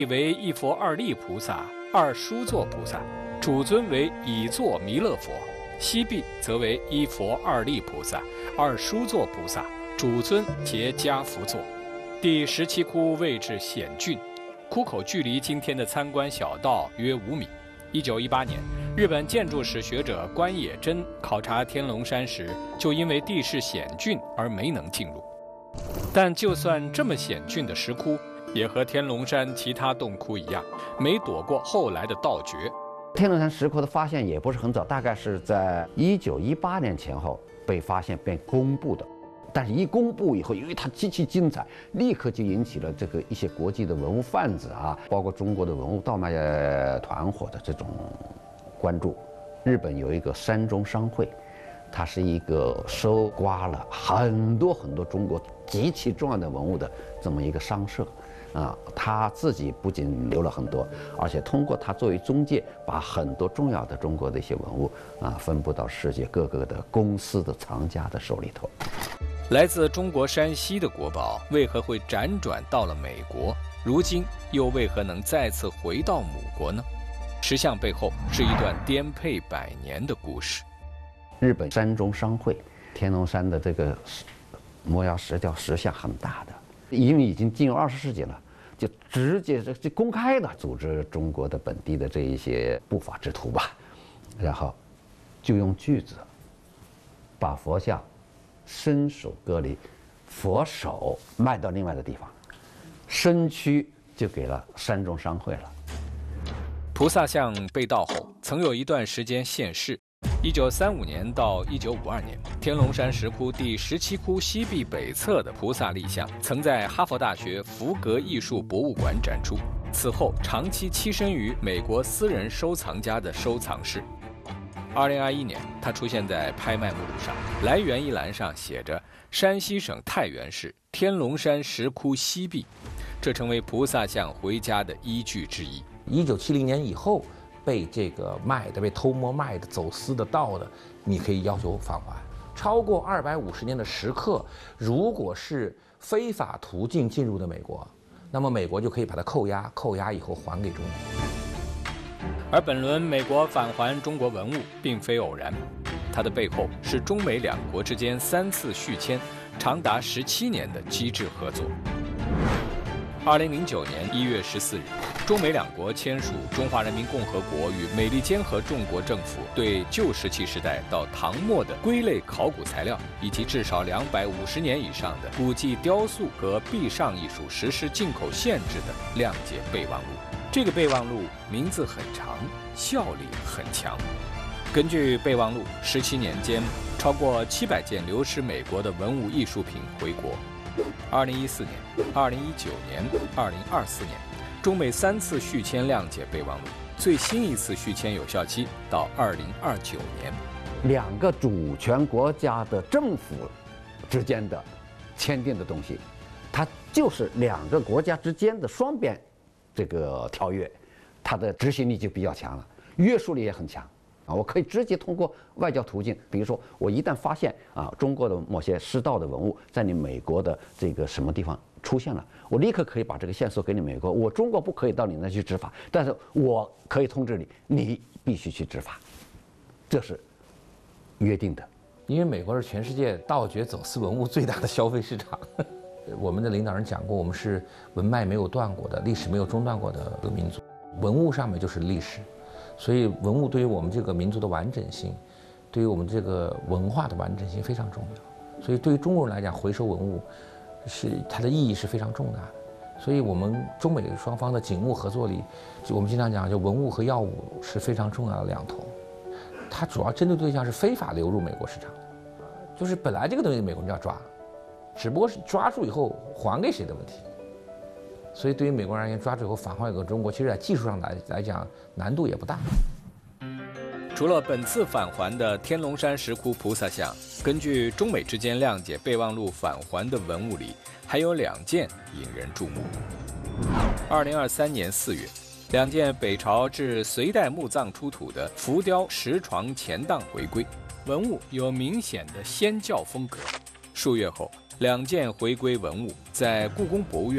为一佛二力菩萨、二书座菩萨，主尊为倚座弥勒佛；西壁则为一佛二力菩萨、二书座菩萨，主尊结跏趺坐。第17窟位置险峻，窟口距离今天的参观小道约5米。1918年，日本建筑史学者关野真考察天龙山时，就因为地势险峻而没能进入。但就算这么险峻的石窟，也和天龙山其他洞窟一样，没躲过后来的盗掘。 天龙山石窟的发现也不是很早，大概是在1918年前后被发现并公布的。但是，一公布以后，因为它极其精彩，立刻就引起了一些国际的文物贩子啊，包括中国的文物倒卖团伙的这种关注。日本有一个山中商会，它是一个收刮了很多中国极其重要的文物的这么一个商社。他自己不仅留了很多，而且通过他作为中介，把很多重要的中国的一些文物分布到世界各个的公司的藏家的手里头。 来自中国山西的国宝为何会辗转到了美国？如今又为何能再次回到母国呢？石像背后是一段颠沛100年的故事。 日本山中商会，天龙山的这个摩崖石雕石像很大的，因为已经进入20世纪了，就直接就公开的组织中国的本地的这一些不法之徒吧，然后就用锯子把佛像伸手割离，佛手卖到另外的地方，身躯就给了山中商会了。 菩萨像被盗后，曾有一段时间现世。1935年到1952年，天龙山石窟第17窟西壁北侧的菩萨立像，曾在哈佛大学福格艺术博物馆展出。此后，长期栖身于美国私人收藏家的收藏室。2021年，它出现在拍卖目录上，来源一栏上写着“山西省太原市天龙山石窟西壁”，这成为菩萨像回家的依据之一。 1970年以后被这个卖的、被偷摸卖的、走私的、盗的，你可以要求返还。超过250年的石刻，如果是非法途径进入的美国，那么美国就可以把它扣押，扣押以后还给中国。 而本轮美国返还中国文物并非偶然，它的背后是中美两国之间3次续签、长达17年的机智合作。2009年1月14日，中美两国签署《中华人民共和国与美利坚合众国政府对旧石器时代到唐末的归类考古材料以及至少250年以上的古迹雕塑和壁上艺术实施进口限制的谅解备忘录》。这个备忘录名字很长，效力很强。根据备忘录，17年间，超过700件流失美国的文物艺术品回国。2014年、2019年、2024年，中美3次续签谅解备忘录，最新一次续签有效期到2029年。 2个主权国家的政府之间的签订的东西，它就是2个国家之间的双边这个条约，它的执行力就比较强了，约束力也很强。我可以直接通过外交途径，比如说我一旦发现中国的某些失盗的文物在你美国的这个什么地方出现了，我立刻可以把这个线索给你美国。我中国不可以到你那去执法，但是我可以通知你，你必须去执法，这是约定的。 因为美国是全世界盗掘走私文物最大的消费市场。我们的领导人讲过，我们是文脉没有断过的，历史没有中断过的一个民族。文物上面就是历史。所以文物对于我们这个民族的完整性，对于我们这个文化的完整性非常重要。所以对于中国人来讲，回收文物它的意义是非常重大的。所以我们中美双方的紧密合作里，就我们经常讲，就文物和药物是非常重要的两头。它主要针对对象是非法流入美国市场，就是本来这个东西美国人就要抓，只不过是抓住以后还给谁的问题。所以对于美国人而言，抓住以后返还给中国，其实在技术上来讲难度也不大。 除了本次返还的天龙山石窟菩萨像，根据中美之间谅解备忘录返还的文物里，还有2件引人注目。2023年4月，2件北朝至隋代墓葬出土的浮雕石床前档回归，文物有明显的仙教风格。数月后，2件回归文物在故宫博物院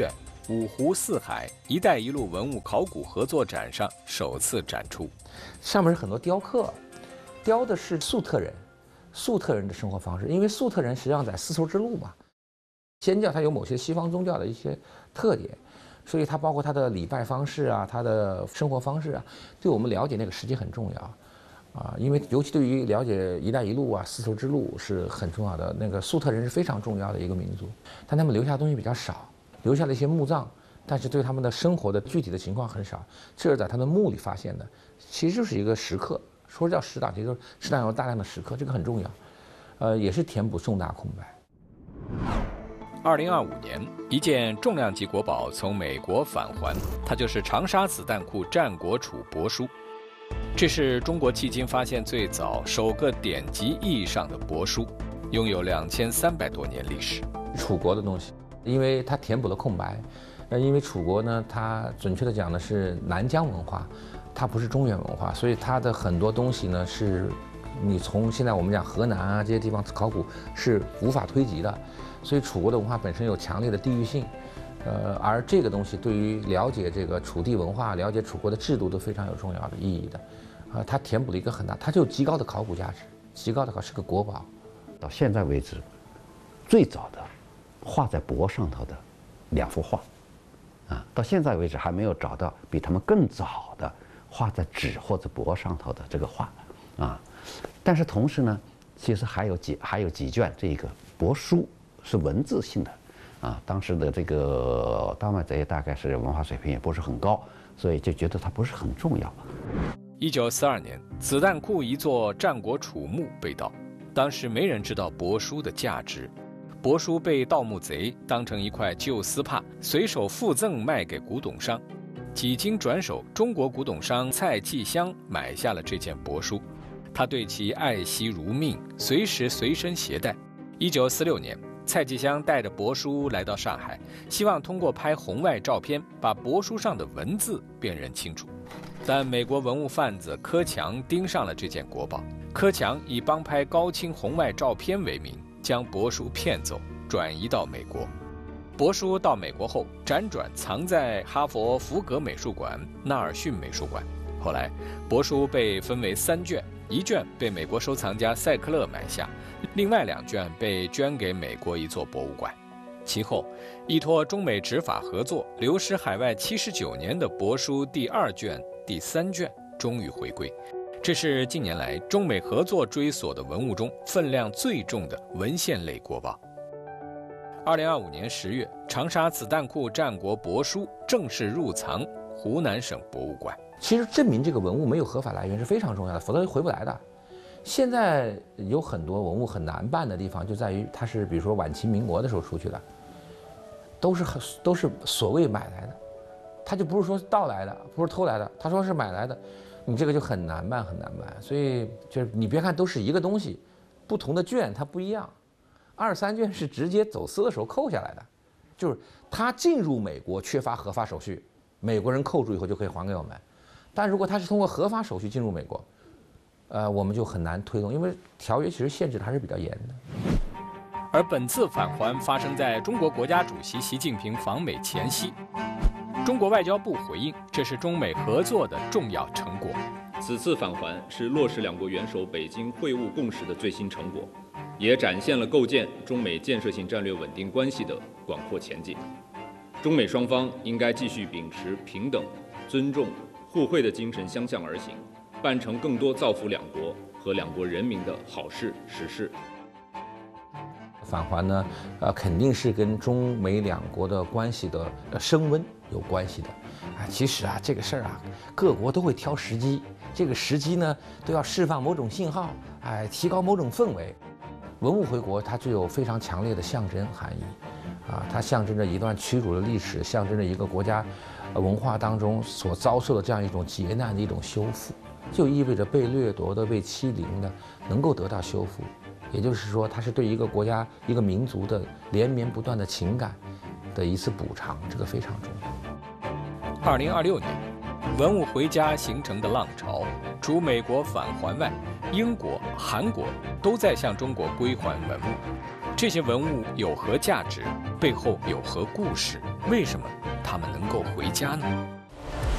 五湖四海“一带一路”文物考古合作展上首次展出。 上面是很多雕刻，雕的是粟特人，粟特人的生活方式。因为粟特人实际上在丝绸之路嘛，仙教它有某些西方宗教的一些特点，所以它包括它的礼拜方式啊，它的生活方式啊，对我们了解那个时期很重要。因为尤其对于了解“一带一路”啊、丝绸之路是很重要的。那个粟特人是非常重要的一个民族，但他们留下的东西比较少，留下了一些墓葬，但是对他们的生活的具体的情况很少。这是在他的墓里发现的，其实就是一个石刻，说叫石档，其实就是石档有大量的石刻，这个很重要，也是填补重大空白。 2025年，一件重量级国宝从美国返还，它就是长沙子弹库战国储帛书。这是中国迄今发现最早、首个典籍意义上的帛书，拥有2300多年历史。 楚国的东西，因为它填补了空白。因为楚国呢，它准确的讲的是南疆文化，它不是中原文化，所以它的很多东西呢，是你从现在我们讲河南啊这些地方考古是无法推及的。所以楚国的文化本身有强烈的地域性。而这个东西对于了解这个楚地文化、了解楚国的制度都非常有重要的意义的，它填补了一个很大，它就有极高的考古价值，极高的是个国宝。 到现在为止，最早的画在帛上头的2幅画，到现在为止还没有找到比他们更早的画在纸或者帛上头的这个画，但是同时呢，其实还有几卷这个帛书是文字性的。当时的这个丹麦贼大概是文化水平也不是很高，所以就觉得它不是很重要。 1942年，子弹库一座战国储墓被盗，当时没人知道帛书的价值，帛书被盗墓贼当成一块旧丝帕，随手附赠卖给古董商。几经转手，中国古董商蔡继香买下了这件帛书，他对其爱惜如命，随时随身携带。1946年。蔡继香带着帛书来到上海，希望通过拍红外照片把帛书上的文字辨认清楚。但美国文物贩子柯强盯上了这件国宝，柯强以帮拍高清红外照片为名，将帛书骗走，转移到美国。帛书到美国后，辗转藏在哈佛福格美术馆、纳尔逊美术馆。后来，帛书被分为3卷。1卷被美国收藏家塞克勒买下，另外2卷被捐给美国一座博物馆。其后，依托中美执法合作，流失海外79年的帛书第2卷、第3卷终于回归。这是近年来中美合作追索的文物中分量最重的文献类国宝。2025年10月，长沙子弹库战国帛书正式入藏湖南省博物馆。 其实证明这个文物没有合法来源是非常重要的，否则回不来的。现在有很多文物很难办的地方，就在于它是比如说晚清民国的时候出去的，都是所谓买来的，他就不是说盗来的，不是偷来的，他说是买来的，你这个就很难办。所以就是你别看都是一个东西，不同的卷它不一样。2、3卷是直接走私的时候扣下来的，就是它进入美国缺乏合法手续，美国人扣住以后就可以还给我们。但如果他是通过合法手续进入美国，我们就很难推动，因为条约其实限制的还是比较严的。 而本次返还发生在中国国家主席习近平访美前夕，中国外交部回应，这是中美合作的重要成果。 此次返还是落实2国元首北京会晤共识的最新成果，也展现了构建中美建设性战略稳定关系的广阔前景。中美双方应该继续秉持平等、尊重、互惠的精神相向而行，办成更多造福2国和2国人民的好事实事。 返还呢，肯定是跟中美2国的关系的升温有关系的。其实这个事儿各国都会挑时机，这个时机呢都要释放某种信号，提高某种氛围。文物回国它具有非常强烈的象征含义，它象征着一段屈辱的历史，象征着一个国家文化当中所遭受的这样一种劫难的一种修复，就意味着被掠夺的、被欺凌的能够得到修复。也就是说，它是对一个国家、一个民族的连绵不断的情感的一次补偿，这个非常重要。 2026年，文物回家形成的浪潮，除美国返还外，英国、韩国都在向中国归还文物。这些文物有何价值？背后有何故事？为什么他们能够回家呢？